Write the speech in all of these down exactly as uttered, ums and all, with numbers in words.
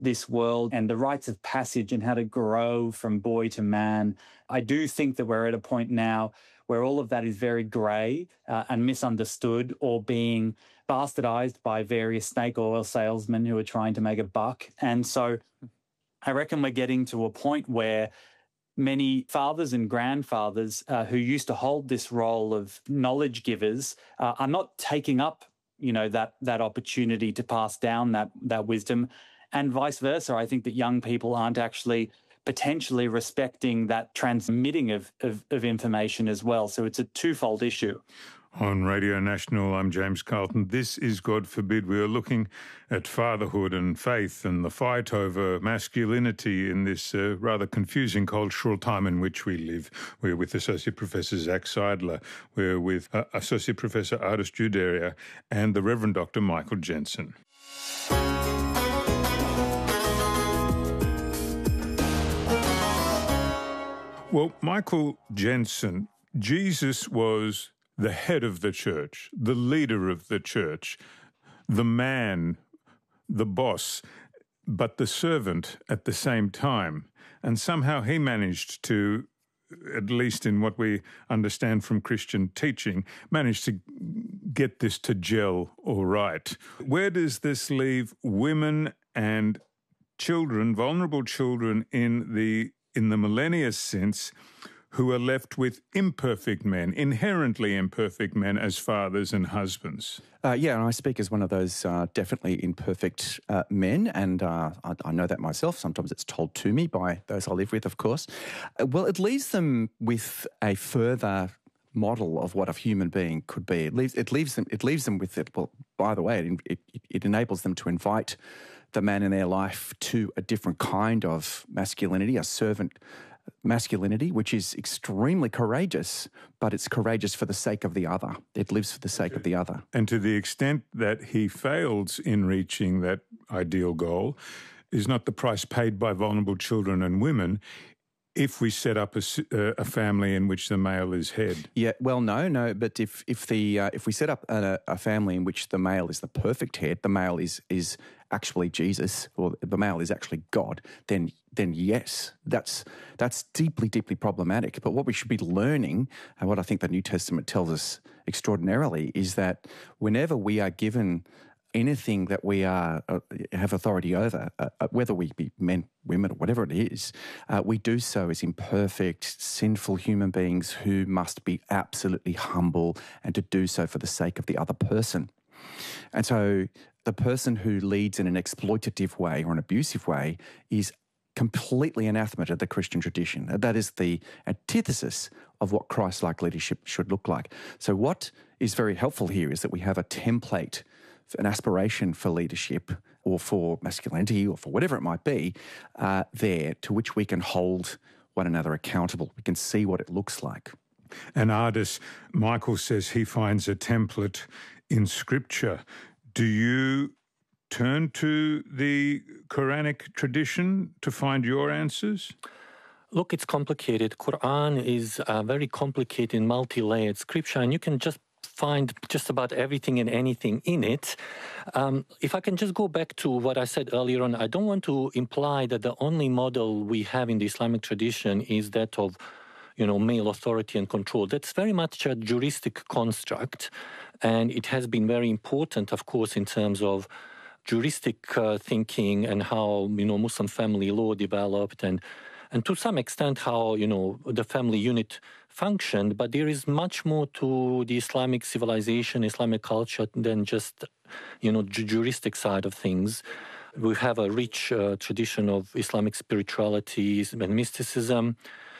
this world and the rites of passage and how to grow from boy to man. I do think that we're at a point now where all of that is very grey uh, and misunderstood or being bastardized by various snake oil salesmen who are trying to make a buck. And so I reckon we're getting to a point where many fathers and grandfathers uh, who used to hold this role of knowledge givers uh, are not taking up, you know, that that opportunity to pass down that that wisdom, and vice versa. I think that young people aren't actually potentially respecting that transmitting of, of, of information as well. So it's a twofold issue. On Radio National, I'm James Carlton. This is God Forbid. We are looking at fatherhood and faith and the fight over masculinity in this uh, rather confusing cultural time in which we live. We're with Associate Professor Zach Seidler. We're with uh, Associate Professor Ardis Juderia and the Reverend Doctor Michael Jensen. Well, Michael Jensen, Jesus was the head of the church, the leader of the church, the man, the boss, but the servant at the same time. And somehow he managed to, at least in what we understand from Christian teaching, managed to get this to gel all right. Where does this leave women and children, vulnerable children in the in the millennia sense, who are left with imperfect men, inherently imperfect men as fathers and husbands? Uh, yeah, and I speak as one of those uh, definitely imperfect uh, men, and uh, I, I know that myself. Sometimes it's told to me by those I live with, of course. Uh, well, it leaves them with a further model of what a human being could be. It leaves, it leaves them. It leaves them with it. Well, by the way, it, it, it enables them to invite the man in their life to a different kind of masculinity, a servant masculinity, which is extremely courageous, but it's courageous for the sake of the other. It lives for the sake of the other. And to the extent that he fails in reaching that ideal goal is not the price paid by vulnerable children and women if we set up a, a family in which the male is head. Yeah, well, no, no, but if if the uh, if we set up a, a family in which the male is the perfect head, the male is is actually Jesus, or the male is actually God, then then yes, that's that's deeply, deeply problematic. But what we should be learning, and what I think the New Testament tells us extraordinarily, is that whenever we are given anything that we are uh, have authority over, uh, whether we be men, women, or whatever it is, uh, we do so as imperfect, sinful human beings who must be absolutely humble and to do so for the sake of the other person. And so the person who leads in an exploitative way or an abusive way is completely anathema to the Christian tradition. That is the antithesis of what Christ-like leadership should look like. So what is very helpful here is that we have a template, an aspiration for leadership or for masculinity or for whatever it might be uh, there to which we can hold one another accountable. We can see what it looks like. And Ardis, Michael says he finds a template in Scripture. Do you turn to the Quranic tradition to find your answers? Look, it's complicated. Quran is a very complicated, multi-layered scripture, and you can just find just about everything and anything in it. Um, if I can just go back to what I said earlier on, I don't want to imply that the only model we have in the Islamic tradition is that of, you know, male authority and control. That's very much a juristic construct, and it has been very important, of course, in terms of juristic uh, thinking and how, you know, Muslim family law developed, and and to some extent how, you know, the family unit functioned. But there is much more to the Islamic civilization, Islamic culture than just, you know, the juristic side of things. We have a rich uh, tradition of Islamic spirituality and mysticism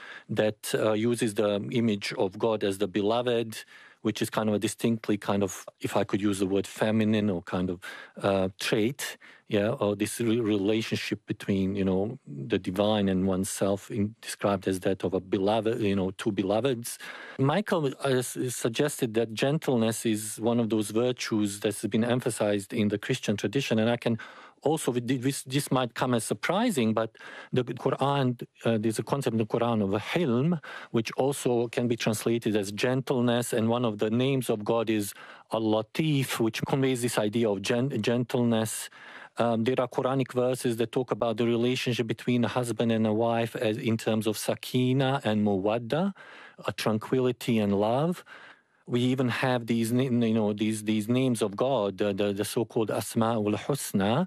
that uh, uses the image of God as the beloved, which is kind of a distinctly kind of, if I could use the word feminine or kind of uh, trait, yeah, or this re- relationship between, you know, the divine and oneself, in, described as that of a beloved, you know, two beloveds. Michael uh, suggested that gentleness is one of those virtues that's been emphasized in the Christian tradition, and I can also, this, this might come as surprising, but the Quran, uh, there's a concept in the Quran of hilm, which also can be translated as gentleness, and one of the names of God is Al-Latif, which conveys this idea of gen- gentleness Um, there are Quranic verses that talk about the relationship between a husband and a wife as in terms of sakina and muwadda, uh, tranquility and love. We even have these, you know, these these names of God, the the, the so-called Asma'ul Husna,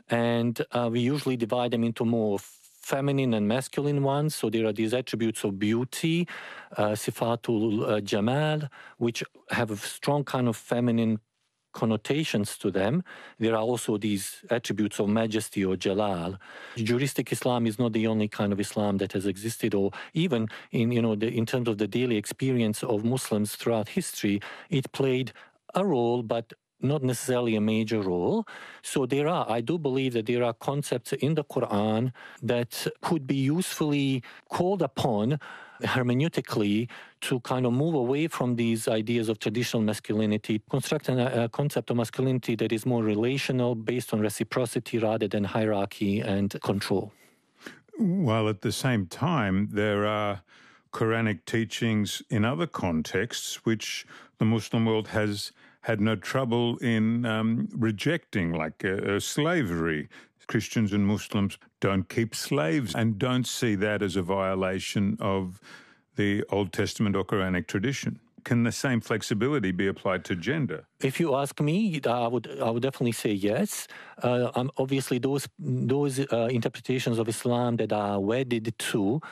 and uh, we usually divide them into more feminine and masculine ones. So there are these attributes of beauty, uh, Sifatul uh, Jamal, which have a strong kind of feminine connotations to them. There are also these attributes of majesty or jalal. Juristic Islam is not the only kind of Islam that has existed, or even in, you know, the, in terms of the daily experience of Muslims throughout history, it played a role, but not necessarily a major role. So there are, I do believe that there are concepts in the Quran that could be usefully called upon hermeneutically to kind of move away from these ideas of traditional masculinity, construct a, a concept of masculinity that is more relational, based on reciprocity rather than hierarchy and control. While at the same time, there are Quranic teachings in other contexts which the Muslim world has had no trouble in um, rejecting, like uh, uh, slavery. Christians and Muslims don't keep slaves and don't see that as a violation of the Old Testament or Quranic tradition. Can the same flexibility be applied to gender? If you ask me, I would I would definitely say yes. Uh, um, obviously, those those uh, interpretations of Islam that are wedded to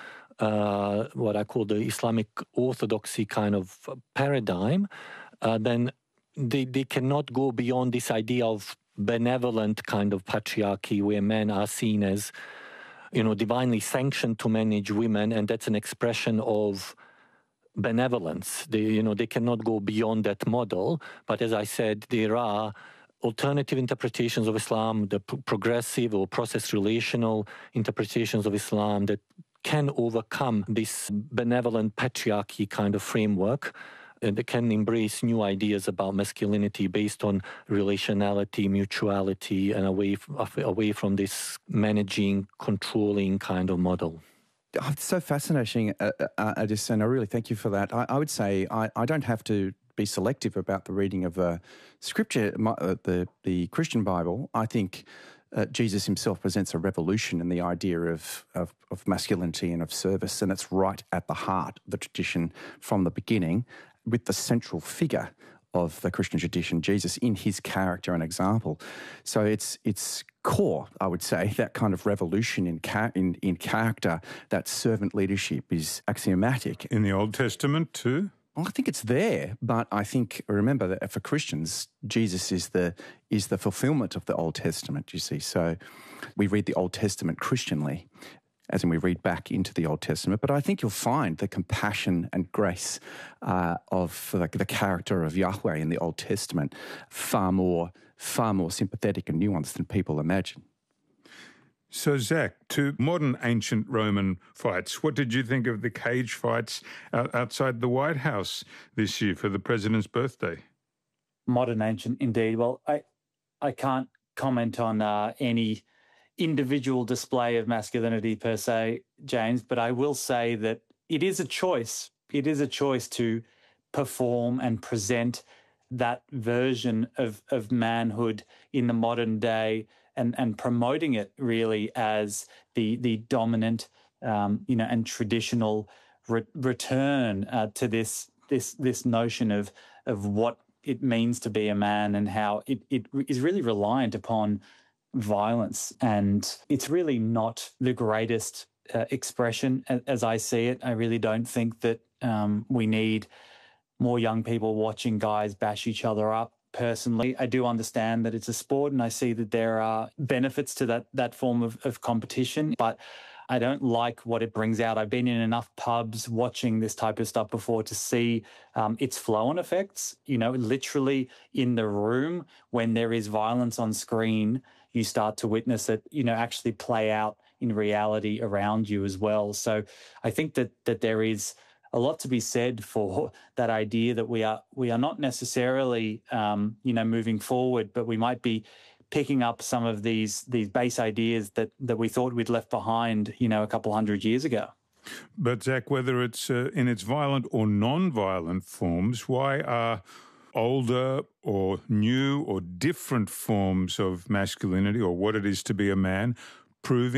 uh, what I call the Islamic orthodoxy kind of paradigm, uh, then they, they cannot go beyond this idea of benevolent kind of patriarchy where men are seen as, you know, divinely sanctioned to manage women, and that's an expression of benevolence. They, you know, they cannot go beyond that model. But as I said, there are alternative interpretations of Islam, the p- progressive or process-relational interpretations of Islam that can overcome this benevolent patriarchy kind of framework. And they can embrace new ideas about masculinity based on relationality, mutuality, and away f- away from this managing, controlling kind of model. Oh, it's so fascinating, uh, uh, Adis, and I really thank you for that. I, I would say I, I don't have to be selective about the reading of uh, Scripture, my, uh, the the Christian Bible. I think uh, Jesus himself presents a revolution in the idea of, of of masculinity and of service, and it's right at the heart of the tradition from the beginning, with the central figure of the Christian tradition, Jesus, in his character and example. So it's it's core, I would say, that kind of revolution in, ca- in in character, that servant leadership is axiomatic. In the Old Testament too? Well, I think it's there, but I think, remember that for Christians, Jesus is the is the fulfillment of the Old Testament, you see. So we read the Old Testament Christianly, as in we read back into the Old Testament. But I think you'll find the compassion and grace uh, of the, the character of Yahweh in the Old Testament far more, far more sympathetic and nuanced than people imagine. So, Zach, to modern ancient Roman fights, what did you think of the cage fights out, outside the White House this year for the president's birthday? Modern ancient, indeed. Well, I, I can't comment on uh, any individual display of masculinity per se, James, but I will say that it is a choice. It is a choice to perform and present that version of, of manhood in the modern day, and, and promoting it really as the the dominant, um, you know, and traditional re- return uh, to this this this notion of of what it means to be a man, and how it, it is really reliant upon violence. And it's really not the greatest uh, expression as, as I see it. I really don't think that um, we need more young people watching guys bash each other up. Personally, I do understand that it's a sport, and I see that there are benefits to that that form of, of competition, but I don't like what it brings out. I've been in enough pubs watching this type of stuff before to see um, its flow-on effects. You know, literally in the room, when there is violence on screen, you start to witness it, you know, actually play out in reality around you as well. So I think that that there is a lot to be said for that idea that we are we are not necessarily, um, you know, moving forward, but we might be picking up some of these these base ideas that that we thought we'd left behind, you know, a couple hundred years ago. But Zach, whether it's uh, in its violent or non-violent forms, why are older or new or different forms of masculinity or what it is to be a man, proving